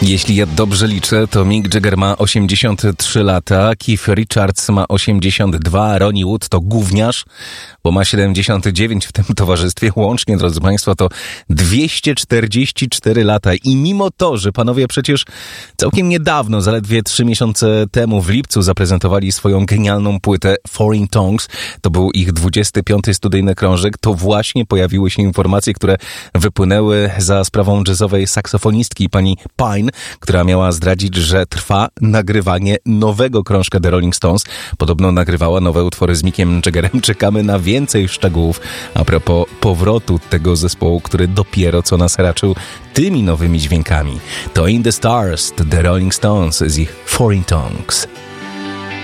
Jeśli ja dobrze liczę, to Mick Jagger ma 83 lata, Keith Richards ma 82, Ronnie Wood to gówniarz, bo ma 79 w tym towarzystwie. Łącznie, drodzy Państwo, to 244 lata. I mimo to, że panowie przecież całkiem niedawno, zaledwie 3 miesiące temu w lipcu zaprezentowali swoją genialną płytę Foreign Tongues, to był ich 25. studyjny krążek, to właśnie pojawiły się informacje, które wypłynęły za sprawą jazzowej saksofonistki pani Pine, która miała zdradzić, że trwa nagrywanie nowego krążka The Rolling Stones. Podobno nagrywała nowe utwory z Mickiem Jaggerem. Czekamy na więcej szczegółów a propos powrotu tego zespołu, który dopiero co nas raczył tymi nowymi dźwiękami. To In the Stars, The Rolling Stones z ich Foreign Tongues.